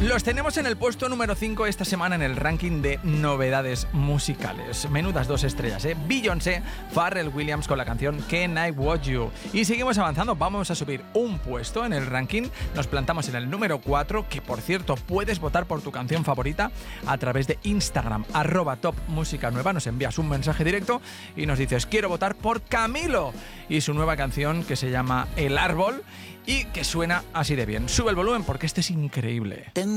Los tenemos en el puesto número 5 esta semana en el ranking de novedades musicales. Menudas 2 estrellas, ¿eh? Beyoncé, Pharrell Williams con la canción Can I Watch You. Y seguimos avanzando, vamos a subir un puesto en el ranking. Nos plantamos en el número 4, que por cierto puedes votar por tu canción favorita a través de Instagram, @topmusicanueva. Nos envías un mensaje directo y nos dices: quiero votar por Camilo y su nueva canción que se llama El Árbol y que suena así de bien. Sube el volumen porque este es increíble.